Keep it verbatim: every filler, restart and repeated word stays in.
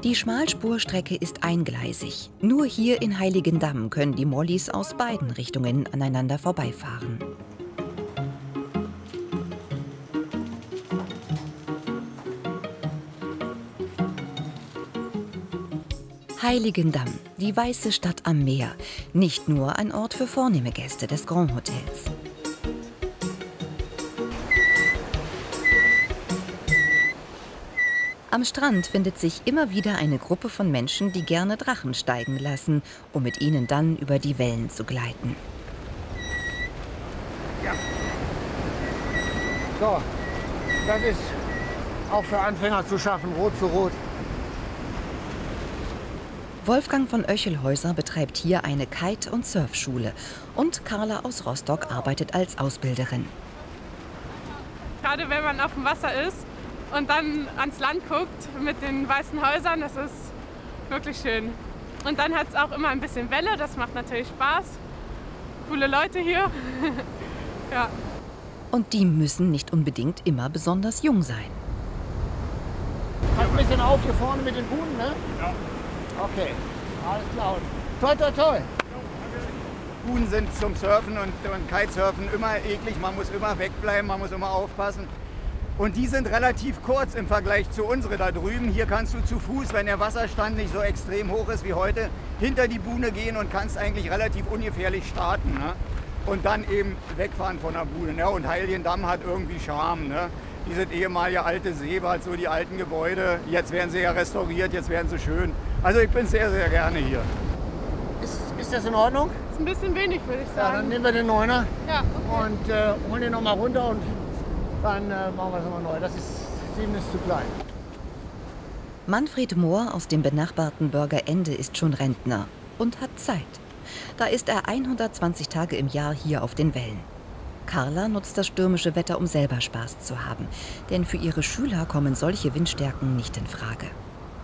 Die Schmalspurstrecke ist eingleisig. Nur hier in Heiligendamm können die Mollys aus beiden Richtungen aneinander vorbeifahren. Heiligendamm, die weiße Stadt am Meer. Nicht nur ein Ort für vornehme Gäste des Grand Hotels. Am Strand findet sich immer wieder eine Gruppe von Menschen, die gerne Drachen steigen lassen, um mit ihnen dann über die Wellen zu gleiten. Ja. So, das ist auch für Anfänger zu schaffen, Rot zu Rot. Wolfgang von Oechelhäuser betreibt hier eine Kite- und Surfschule und Carla aus Rostock arbeitet als Ausbilderin. Gerade wenn man auf dem Wasser ist und dann ans Land guckt mit den weißen Häusern, das ist wirklich schön. Und dann hat es auch immer ein bisschen Welle, das macht natürlich Spaß. Coole Leute hier. Ja. Und die müssen nicht unbedingt immer besonders jung sein. Pass ein bisschen auf hier vorne mit den Buhnen, ne? Ja. Okay, alles klar. Toi, toi, toi. Buhnen sind zum Surfen und, und Kitesurfen immer eklig, man muss immer wegbleiben, man muss immer aufpassen. Und die sind relativ kurz im Vergleich zu unsere da drüben. Hier kannst du zu Fuß, wenn der Wasserstand nicht so extrem hoch ist wie heute, hinter die Buhne gehen und kannst eigentlich relativ ungefährlich starten. Ne? Und dann eben wegfahren von der Buhne. Ne? Und Heiligendamm hat irgendwie Charme. Ne? Diese ehemalige alte Seebad, so die alten Gebäude. Jetzt werden sie ja restauriert, jetzt werden sie schön. Also ich bin sehr, sehr gerne hier. Ist, ist das in Ordnung? Ist ein bisschen wenig, würde ich Ja, sagen. dann nehmen wir den Neuner Ja, okay. und äh, holen den nochmal runter und dann äh, machen wir das nochmal neu. Das ist, sieben ist zu klein. Manfred Mohr aus dem benachbarten Bürgerende ist schon Rentner und hat Zeit. Da ist er hundertzwanzig Tage im Jahr hier auf den Wellen. Carla nutzt das stürmische Wetter, um selber Spaß zu haben. Denn für ihre Schüler kommen solche Windstärken nicht in Frage.